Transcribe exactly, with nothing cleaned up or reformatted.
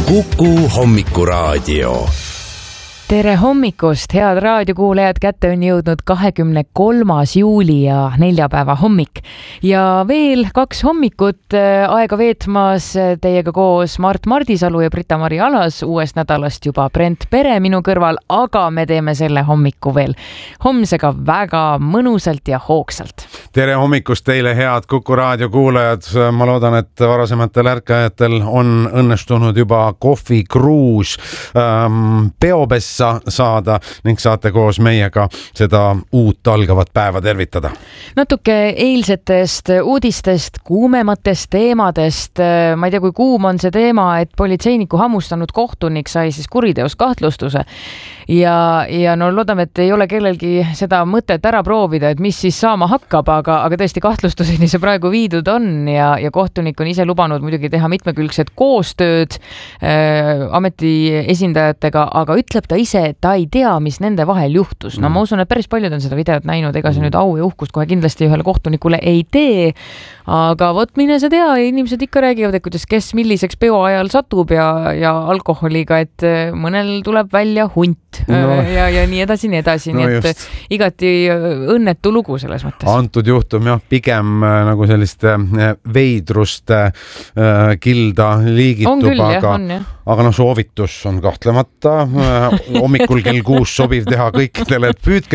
Kuku Hommikuraadio. Tere hommikust, head raadiokuulajad, kätte on jõudnud kahekümne kolmas juuli ja neljapäeva hommik. Ja veel kaks hommikut aega veetmas teiega koos Mart Mardisalu ja Brita-Mari Alas, uuest nädalast juba Brent Pere minu kõrval, aga me teeme selle hommiku veel homsega väga mõnusalt ja hoogsalt. Tere hommikust teile, head Kuku Raadio kuulajad. Ma loodan, et varasematel ärkajatel on õnnestunud juba kohvikruus ähm, peopessa saada ning saate koos meiega seda uut algavat päeva tervitada. Natuke eilsetest uudistest, kuumematest teemadest. Ma ei tea, kui kuum on see teema, et politseiniku hammustanud kohtunik sai siis kuriteos kahtlustuse. Ja, ja no loodame, et ei ole kellelgi seda mõtet ära proovida, et mis siis saama hakkab, aga, aga tõesti kahtlustuseni see praegu viidud on ja, ja kohtunik on ise lubanud muidugi teha mitmekülgset koostööd äh, ameti esindajatega, aga ütleb ta ise, et ta ei tea, mis nende vahel juhtus. No ma usun, et päris paljud on seda videot näinud, ega see nüüd au ja uhkust kohe kindlasti ühele kohtunikule ei tee, aga vot mine see tea, inimesed ikka räägivad, et kuidas kes milliseks peo ajal satub ja, ja alkoholiga, et mõnel tuleb välja hunt no. ja, ja nii edasi, nii edasi, no nii et just. Igati õnnetu lugu selles mõttes. Antud juhtum jah, pigem nagu selliste veidruste äh, kilda liigitub, on küll, aga, jah, aga no soovitus on kahtlemata äh, hommikul kell kuus sobiv teha kõikidele, et püüdke